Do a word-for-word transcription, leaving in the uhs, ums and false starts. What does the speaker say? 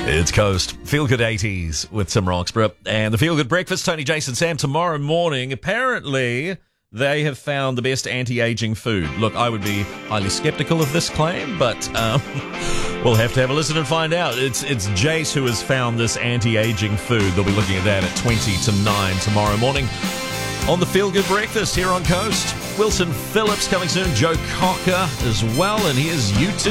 It's Coast. Feel Good eighties with Tim Roxburgh. And the Feel Good Breakfast, Tony, Jason, Sam, tomorrow morning. Apparently, they have found the best anti-aging food. Look, I would be highly skeptical of this claim, but um, we'll have to have a listen and find out. It's it's Jace who has found this anti-aging food. They'll be looking at that at twenty to nine tomorrow morning on the Feel Good Breakfast here on Coast. Wilson Phillips coming soon. Joe Cocker as well. And here's you two.